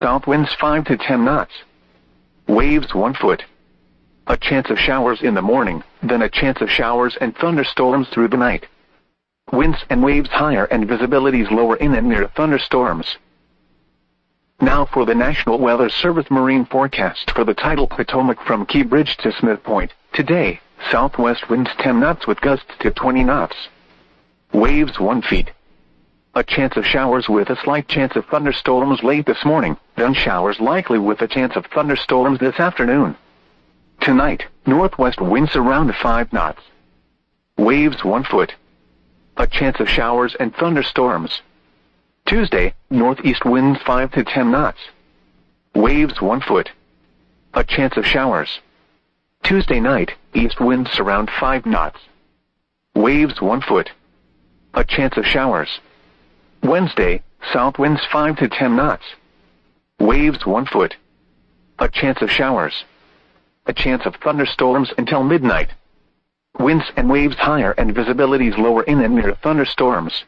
South winds 5 to 10 knots. Waves 1 foot. A chance of showers in the morning, then a chance of showers and thunderstorms through the night. Winds and waves higher and visibilities lower in and near thunderstorms. Now for the National Weather Service marine forecast for the tidal Potomac from Key Bridge to Smith Point. Today, southwest winds 10 knots with gusts to 20 knots. Waves 1 feet. A chance of showers with a slight chance of thunderstorms late this morning, then showers likely with a chance of thunderstorms this afternoon. Tonight, northwest winds around 5 knots. Waves 1 foot. A chance of showers and thunderstorms. Tuesday, northeast winds 5 to 10 knots. Waves 1 foot. A chance of showers. Tuesday night, east winds around 5 knots. Waves 1 foot. A chance of showers. Wednesday, south winds 5 to 10 knots. Waves 1 foot. A chance of showers. A chance of thunderstorms until midnight. Winds and waves higher and visibilities lower in and near thunderstorms.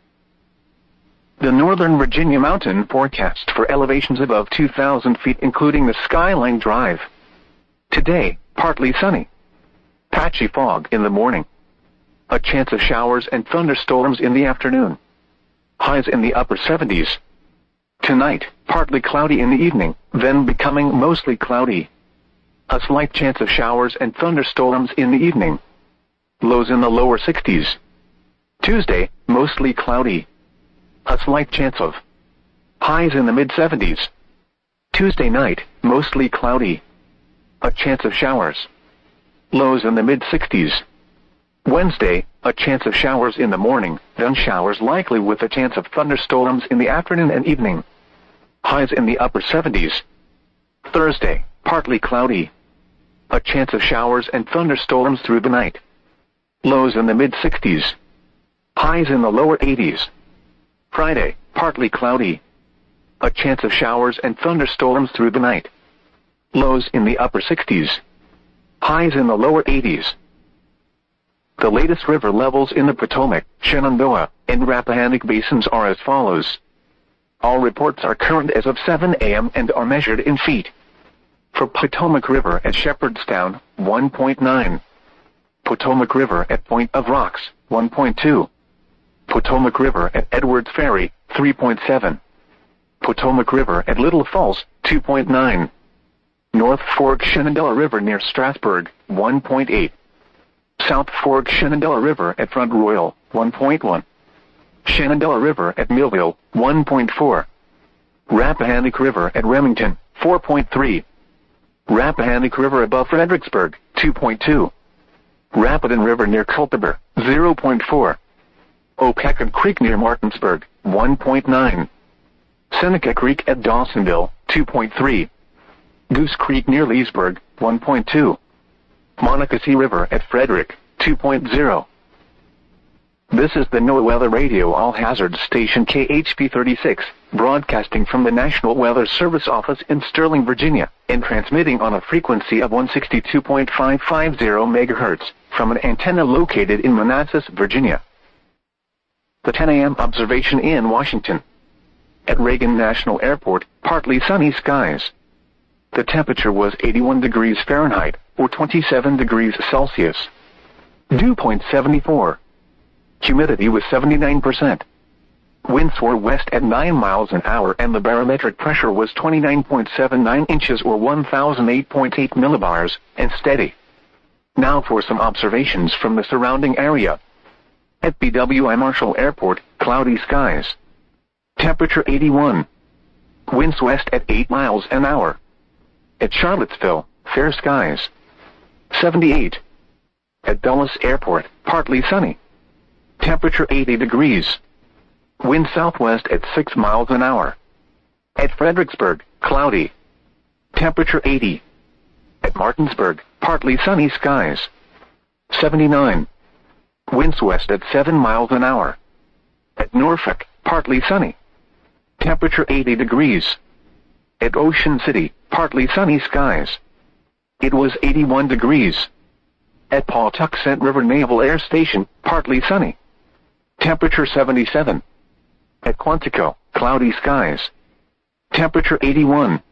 The Northern Virginia mountain forecast for elevations above 2,000 feet including the Skyline Drive. Today, partly sunny. Patchy fog in the morning. A chance of showers and thunderstorms in the afternoon. Highs in the upper 70s. Tonight, partly cloudy in the evening, then becoming mostly cloudy. A slight chance of showers and thunderstorms in the evening. Lows in the lower 60s. Tuesday, mostly cloudy. A slight chance of highs in the mid-70s. Tuesday night, mostly cloudy. A chance of showers. Lows in the mid-60s. Wednesday, a chance of showers in the morning, then showers likely with a chance of thunderstorms in the afternoon and evening. Highs in the upper 70s. Thursday, partly cloudy. A chance of showers and thunderstorms through the night. Lows in the mid-60s. Highs in the lower 80s. Friday, partly cloudy. A chance of showers and thunderstorms through the night. Lows in the upper 60s. Highs in the lower 80s. The latest river levels in the Potomac, Shenandoah, and Rappahannock basins are as follows. All reports are current as of 7 a.m. and are measured in feet. For Potomac River at Shepherdstown, 1.9. Potomac River at Point of Rocks, 1.2. Potomac River at Edwards Ferry, 3.7. Potomac River at Little Falls, 2.9. North Fork Shenandoah River near Strasburg, 1.8. South Fork Shenandoah River at Front Royal, 1.1. Shenandoah River at Millville, 1.4. Rappahannock River at Remington, 4.3. Rappahannock River above Fredericksburg, 2.2. Rapidan River near Culpeper, 0.4. Opecon Creek near Martinsburg, 1.9. Seneca Creek at Dawsonville, 2.3. Goose Creek near Leesburg, 1.2. Monocacy River at Frederick, 2.0. This is the NOAA Weather Radio All-Hazards Station KHP 36, broadcasting from the National Weather Service office in Sterling, Virginia, and transmitting on a frequency of 162.550 MHz from an antenna located in Manassas, Virginia. The 10 a.m. observation in Washington. At Reagan National Airport, partly sunny skies. The temperature was 81 degrees Fahrenheit, or 27 degrees Celsius. Dew point 74. Humidity was 79%. Winds were west at 9 miles an hour and the barometric pressure was 29.79 inches or 1008.8 millibars, and steady. Now for some observations from the surrounding area. At BWI Marshall Airport, cloudy skies. Temperature 81. Winds west at 8 miles an hour. At Charlottesville, fair skies. 78. At Dulles Airport, partly sunny. Temperature 80 degrees. Wind southwest at 6 miles an hour. At Fredericksburg, cloudy. Temperature 80. At Martinsburg, partly sunny skies. 79. Winds west at 7 miles an hour. At Norfolk, partly sunny. Temperature 80 degrees. At Ocean City, partly sunny skies. It was 81 degrees. At Pawtuxet River Naval Air Station, partly sunny. Temperature 77. At Quantico, cloudy skies. Temperature 81.